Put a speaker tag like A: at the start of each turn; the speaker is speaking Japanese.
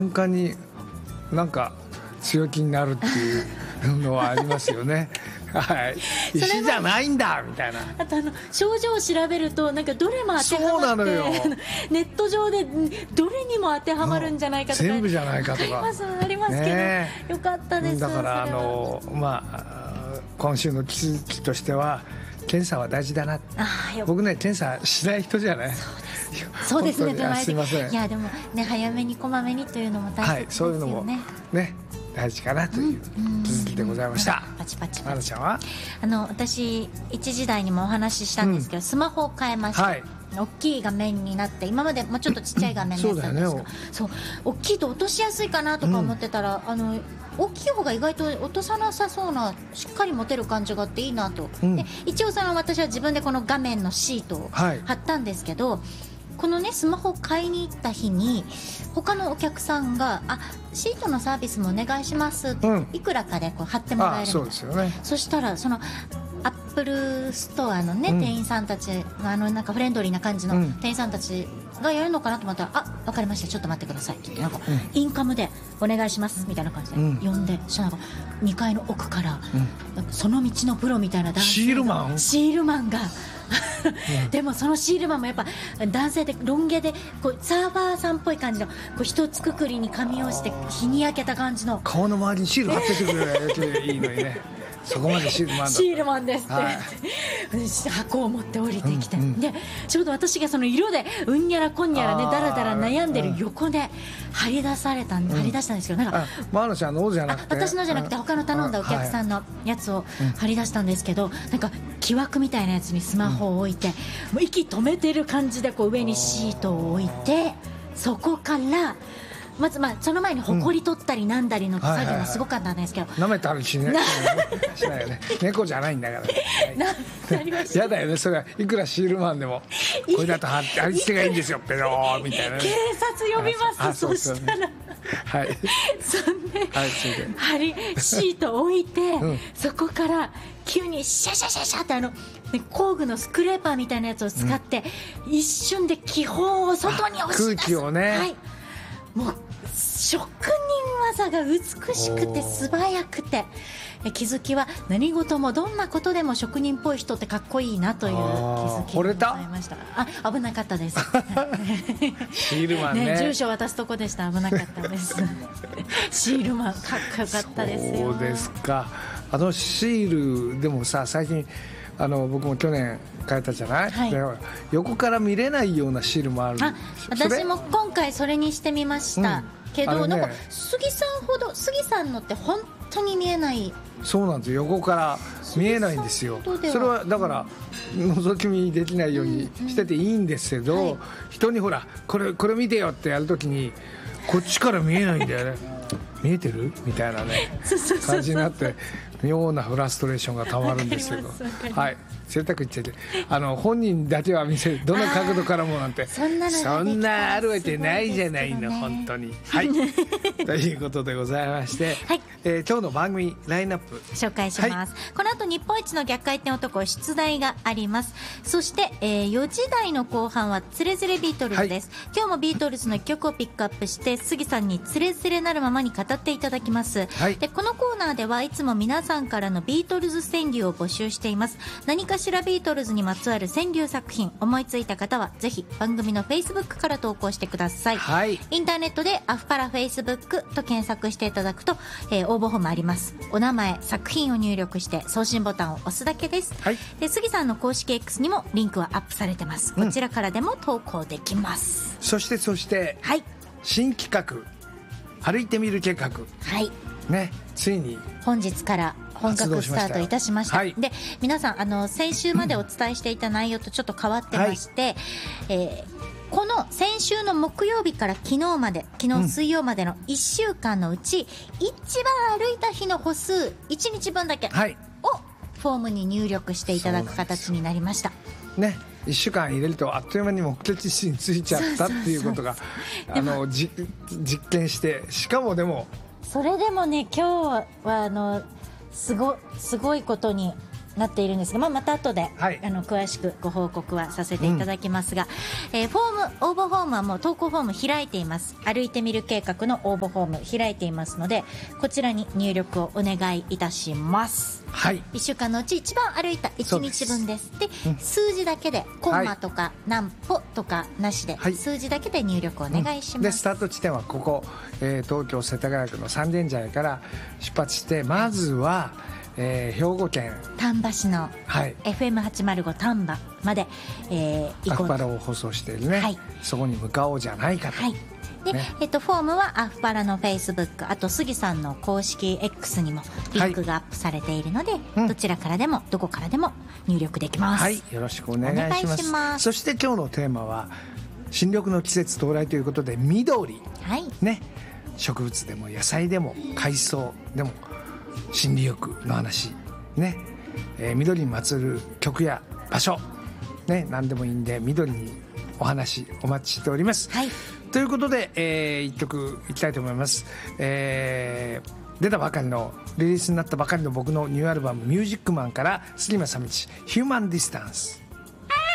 A: 瞬間になんか強気になるっていうのはありますよねはい、石じゃないんだみたいな。
B: あと症状を調べるとなんかどれも当てはまってネット上でどれにも当てはまるんじゃないかとか、
A: 全部じゃないかとか
B: ありますけど、よかったです。
A: だから今週の気づきとしては検査は大事だな。僕ね検査しない人じゃない。
B: そうですね。
A: すいません。
B: いやでもね早めにこまめにというのも大切ですよね。
A: そういうのもね大事かなという気づきでございました。
B: パチパチ。
A: まなちゃんは
B: 私1時台にもお話ししたんですけど、スマホを変えました。大きい画面になって、今までもうちょっとちっちゃい画面だったんですが、そう大きいと落としやすいかなとか思ってたら、大きい方が意外と落とさなさそうな、しっかり持てる感じがあっていいなと、で一応私は自分でこの画面のシートを貼ったんですけど、このねスマホを買いに行った日に他のお客さんがシートのサービスもお願いしますって、いくらかでこう貼ってもらえるみたいな。そしたらそのアップルストアのね、店員さんたちなんかフレンドリーな感じの店員さんたちがやるのかなと思ったら、分かりました、ちょっと待ってくださいって言って、なんか、インカムでお願いしますみたいな感じで呼んで、そしたらなんか2階の奥から、その道のプロみたいな男性がシールマンがでもそのシールマンもやっぱ男性でロン毛でこうサーバーさんっぽい感じのこう一つくくりに髪をして日に焼けた感じの、
A: 顔の周りにシール貼っててくれるいいのにねそこまでシールマンだった。
B: シールマンですって、箱を持って降りてきて、でちょうど私がその色でうんにゃらこんにゃらねだらだら悩んでる横で張り出したんですけど、なんか
A: マーナちゃんのじゃなくて
B: 私のじゃなくて他の頼んだお客さんのやつを張り出したんですけど、なんか木枠みたいなやつにスマホを置いて、もう息止めてる感じでこう上にシートを置いて、そこからまずその前にほこり取ったりなんだりの作業がすごかったんですけど、
A: 舐めたりしないよね。猫じゃないんだからやだよね、それはいくらシールマンでもこれだと貼り付けがいいんですよペローみたいな、
B: 警察呼びます。そしたらそんでシート置いて、そこから急にシャシャシャシャって工具のスクレーパーみたいなやつを使って、一瞬で気泡を外に押し出す。
A: 空気をね、
B: もう職人技が美しくて素早くて、気づきは何事もどんなことでも職人っぽい人ってかっこいいなという気づきでございました。危なかったです
A: シールマンね、
B: 住所渡すとこでした。危なかったですシールマンかっこよかったですよ。
A: そうですか。シールでもさ、最近僕も去年変えたじゃない、横から見れないようなシールもある。
B: 私も今回それにしてみましたけど、なんか杉さんのって本当に見えない。
A: そうなんですよ、横から見えないんですよ。それはだから覗き見できないようにしてていいんですけど、人にほらこれ見てよってやるときにこっちから見えないんだよね見えてるみたいなね感じになって妙なフラストレーションがたまるんですけど、はい、贅沢言っちゃって本人だけは見せる、どの角度からもなんてそんなあるわけないじゃないの本当に。はいということでございまして、今日の番組ラインナップ
B: 紹介します。この後日本一の逆回転男出題があります。そして、4時台の後半はつれづれビートルズです。今日もビートルズの1曲をピックアップして杉さんにつれづれなるままに語っていただきます。でこのコーナーではいつも皆さんからのビートルズ川柳を募集しています。何かしらビートルズにまつわる川柳作品思いついた方はぜひ番組の Facebook から投稿してください。インターネットでアフパラ Facebook と検索していただくと、応募フォームあります。お名前作品を入力して送信ボタンを押すだけです。で杉さんの公式 X にもリンクはアップされてます。こちらからでも投稿できます。
A: そして、新企画歩いてみる計画、ね、ついに
B: 本日から本格スタートいたしました。で皆さん先週までお伝えしていた内容とちょっと変わってまして、この先週の木曜日から昨日水曜までの1週間のうち一番歩いた日の歩数1日分だけをフォームに入力していただく形になりました
A: ね。1週間入れるとあっという間に目的地に着いちゃったっていうことが実験して、しかもでも
B: それでもね今日はすごいことになっているんですが、また後で、
A: はい、
B: 詳しくご報告はさせていただきますが、応募フォームはもう投稿フォーム開いています。歩いてみる計画の応募フォーム開いていますので、こちらに入力をお願いいたします。
A: はい、
B: 1週間のうち一番歩いた1日分です。で、数字だけでコンマとか何歩とかなしで、数字だけで入力をお願いします。
A: でスタート地点はここ、東京世田谷区の三軒茶屋から出発して、まずは、兵庫県
B: 丹波市の FM805 丹波まで、
A: アフパラを放送しているね、そこに向かおうじゃないかと。
B: で、フォームはアフパラのフェイスブック、あと杉さんの公式 X にもリンクがアップされているので、どちらからでもどこからでも入力できます。
A: はい、よろしくお願いします。そして今日のテーマは新緑の季節到来ということで、緑、ね、植物でも野菜でも海藻でも新緑の話ね、緑にまつる曲や場所ね、何でもいいんで緑にお話お待ちしております。ということで、一曲いきたいと思います。出たばかりのリリースになったばかりの僕のニューアルバム「ミュージックマン」から杉間さみち「ヒューマンディスタンス」。